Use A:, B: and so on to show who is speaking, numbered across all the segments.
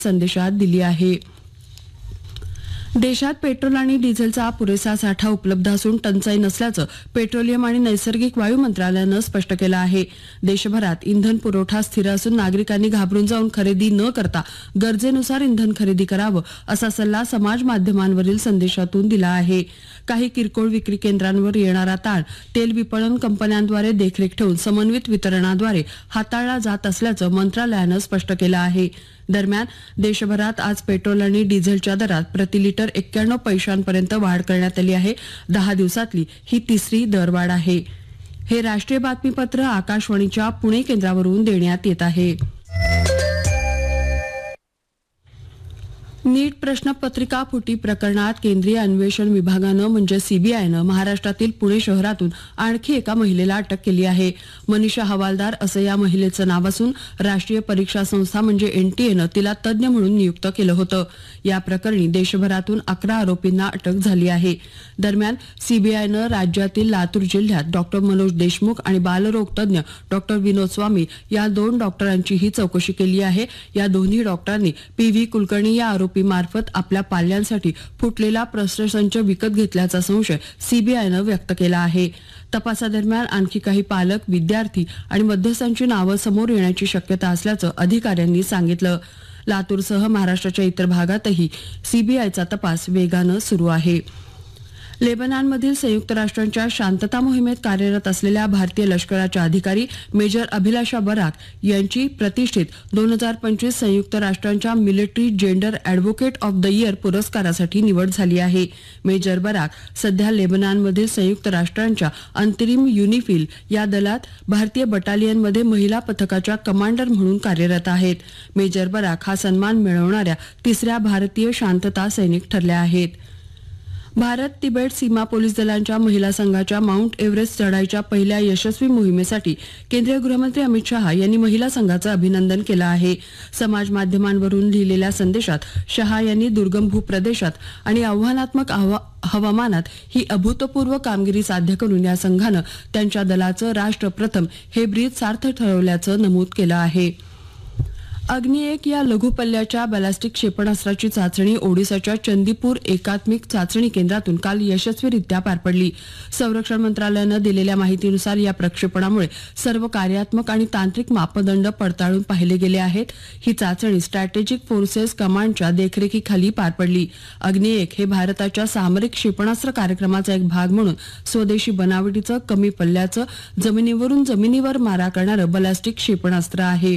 A: संदेशात दिली आहे. देशात पेट्रोल आणि डिझेलचा पुरेसा साठा उपलब्ध असून टंचाई नसल्याचं पेट्रोलियम आणि नैसर्गिक वायू मंत्रालयानं स्पष्ट केलं आहे. देशभरात इंधन पुरवठा स्थिर असून नागरिकांनी घाबरून जाऊन खरेदी न करता गरजेनुसार इंधन खरेदी करावं असा सल्ला समाज माध्यमांवरील संदेशातून दिला आहे. काही किरकोळ विक्री केंद्रांवर येणारा ताण तेल विपणन कंपन्यांद्वारे देखरेख ठेवून समन्वित वितरणाद्वारे हाताळला जात असल्याचं मंत्रालयानं स्पष्ट केलं आहे. दरम्यान देशभरात आज पेट्रोल आणि डिझेलच्या दरात प्रति लिटर 91 पैशांपर्यंत वाढ करण्यात आली आहे. 10 दिवसातली ही तिसरी दरवाढ आहे. हे राष्ट्रीय बातमीपत्र आकाशवाणीच्या पुणे केंद्रावरून देण्यात येत आहे. नीट प्रश्नपत्रिका फुटी प्रकरणात केंद्रीय अन्वेषण विभागानं म्हणजे सीबीआयनं महाराष्ट्रातील पुणे शहरातून आणखी एका महिलेला अटक केली आहे. मनीषा हवालदार असं या महिलेचं नाव असून राष्ट्रीय परीक्षा संस्था म्हणजे एनटीएनं तिला तज्ज्ञ म्हणून नियुक्त केलं होतं. या प्रकरणी देशभरातून 11 आरोपींना अटक झाली आहे. दरम्यान सीबीआयनं राज्यातील लातूर जिल्ह्यात डॉक्टर मनोज देशमुख आणि बालरोग तज्ज्ञ डॉक्टर विनोद स्वामी या 2 डॉक्टरांचीही चौकशी केली आहे. या दोन्ही डॉक्टरांनी पीव्ही कुलकर्णी या मार्फत आपल्या पाल्यांसाठी फुटलेला प्रश्नसंच विकत घेतल्याचा संशय सीबीआयनं व्यक्त केला आहे. तपासादरम्यान आणखी काही पालक, विद्यार्थी आणि मध्यस्थांची नावं समोर येण्याची शक्यता असल्याचं अधिकाऱ्यांनी सांगितलं. लातूरसह महाराष्ट्राच्या इतर भागातही सीबीआयचा तपास वेगानं सुरू आहे. लेबनॉनमधील संयुक्त राष्ट्रांच्या शांतता मोहिमेत कार्यरत असलेल्या भारतीय लष्कराच्या अधिकारी मेजर अभिलाषा बराक यांची प्रतिष्ठित 2025 संयुक्त राष्ट्रांच्या military gender advocate of the year पुरस्कारासाठी निवड झाली आहे. मेजर बराक सध्या लेबनॉनमधील संयुक्त राष्ट्रांच्या अंतरिम युनिफिल या दलात भारतीय बटालियनमध्ये महिला पथकाच्या कमांडर म्हणून कार्यरत आहेत. मेजर बराक हा सन्मान मिळवणाऱ्या तिसऱ्या भारतीय शांतता सैनिक ठरल्या आहेत. भारत तिबेट सीमा पोलीस दलांच्या महिला संघाच्या माउंट एव्हरेस्ट चढाईच्या पहिल्या यशस्वी मोहिमेसाठी केंद्रीय गृहमंत्री अमित शहा यांनी महिला संघाचं अभिनंदन केलं आहे. समाज माध्यमांवरून लिहिलेल्या संदेशात शहा यांनी दुर्गम भूप्रदेशात आणि आव्हानात्मक हवामानात ही अभूतपूर्व कामगिरी साध्य करून या संघानं त्यांच्या दलाचं राष्ट्र प्रथम हे ब्रीद सार्थ ठरवल्याचं नमूद केलं आहे. अग्नि-1 या लघु पल्ल्याच्या बॅलिस्टिक क्षेपणास्त्राची चाचणी ओडिसाच्या चंदीपूर एकात्मिक चाचणी केंद्रातून काल यशस्वीरित्या पार पडली. संरक्षण मंत्रालयानं दिलेल्या माहितीनुसार या प्रक्षेपणामुळे सर्व कार्यात्मक आणि तांत्रिक मापदंड पडताळून पाहिले गेले आहेत. ही चाचणी स्ट्रॅटेजिक फोर्सेस कमांडच्या देखरेखीखाली पार पडली. अग्नि-1 हे भारताच्या सामरिक क्षेपणास्त्र कार्यक्रमाचा एक भाग म्हणून स्वदेशी बनावटीचं कमी पल्ल्याचं जमिनीवरून जमिनीवर मारा करणारं बॅलिस्टिक क्षेपणास्त्र आहे.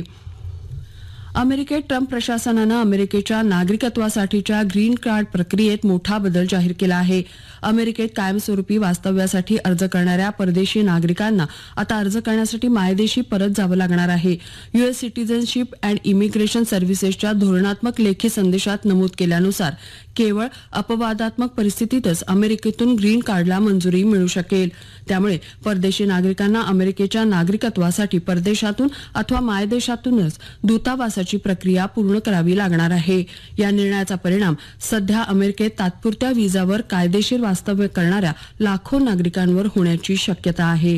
A: अमेरिकेत ट्रम्प प्रशासनानं अमेरिकेच्या नागरिकत्वासाठीच्या ग्रीन कार्ड प्रक्रियेत मोठा बदल जाहीर केला आहे. अमेरिकेत कायमस्वरूपी वास्तव्यासाठी अर्ज करणाऱ्या परदेशी नागरिकांना आता अर्ज करण्यासाठी मायदेशी परत जावं लागणार आहे. युएस सिटीझनशिप अँड इमिग्रेशन सर्व्हिसेसच्या धोरणात्मक लेखी संदेशात नमूद केल्यानुसार केवळ अपवादात्मक परिस्थितीतच अमेरिकेतून ग्रीन कार्डला मंजुरी मिळू शकेल. त्यामुळे परदेशी नागरिकांना अमेरिकेच्या नागरिकत्वासाठी परदेशातून अथवा मायदेशातूनच दूतावासाची प्रक्रिया पूर्ण करावी लागणार आहे. या निर्णयाचा परिणाम सध्या अमेरिकेत तात्पुरत्या व्हिसावर कायदेशीर वास्तव्य करणाऱ्या लाखो नागरिकांवर होण्याची शक्यता आहे.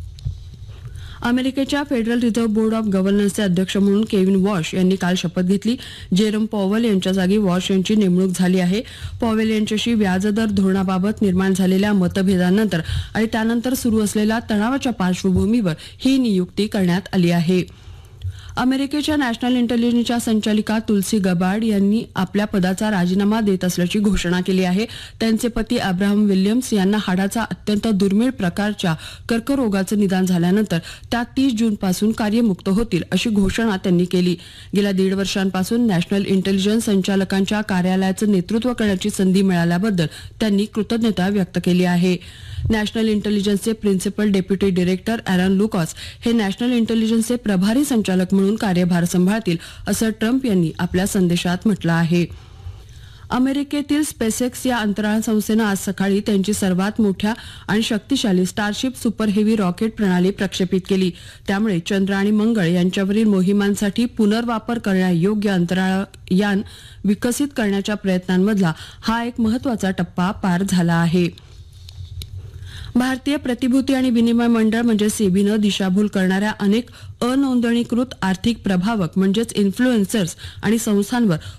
A: अमेरिकेच्या फेडरल रिझर्व्ह बोर्ड ऑफ गव्हर्नन्सचे अध्यक्ष म्हणून केविन वॉश यांनी काल शपथ घेतली. जेरोम पॉवेल यांच्या जागी वॉश यांची नेमणूक झाली आहे. पॉवेल यांच्याशी व्याजदर धोरणाबाबत निर्माण झालेल्या मतभेदांनंतर आणि त्यानंतर सुरू असलेल्या तणावाच्या पार्श्वभूमीवर ही नियुक्ती करण्यात आली आहे. अमेरिकेच्या नॅशनल इंटेलिजन्सच्या संचालिका तुलसी गबार्ड यांनी आपल्या पदाचा राजीनामा देत असल्याची घोषणा केली आहे. त्यांचे पती अब्राहम विल्यम्स यांना हाडाचा अत्यंत दुर्मिळ प्रकारच्या कर्करोगाचं निदान झाल्यानंतर त्या 30 जूनपासून कार्यमुक्त होतील अशी घोषणा त्यांनी केली. गेल्या 1.5 वर्षांपासून नॅशनल इंटेलिजन्स संचालकांच्या कार्यालयाचं नेतृत्व करण्याची संधी मिळाल्याबद्दल त्यांनी कृतज्ञता व्यक्त केली आहे. National इंटेलिजन्सचे principal deputy director Aaron लुकॉस हे नॅशनल इंटेलिजन्सचे प्रभारी संचालक म्हणून कार्यभार सांभाळतील असं ट्रम्प यांनी आपल्या संदेशात म्हटलं आहे. अमेरिकेतील स्पेसएक्स या अंतराळ संस्थेनं आज सकाळी त्यांची सर्वात मोठ्या आणि शक्तिशाली स्टारशिप सुपर हेवी रॉकेट प्रणाली प्रक्षेपित केली. त्यामुळे चंद्र आणि मंगळ यांच्यावरील मोहिमांसाठी पुनर्वापर करण्यायोग्य अंतराळ यान विकसित करण्याच्या प्रयत्नांमधला हा एक महत्वाचा टप्पा पार झाला आहे. भारतीय प्रतिभूती आणि विनिमय मंडळ म्हणजे सेबीनं दिशाभूल करणाऱ्या अनेक अनोंदणीकृत आर्थिक प्रभावक म्हणजेच इन्फ्लुएन्सर्स आणि संस्थांवर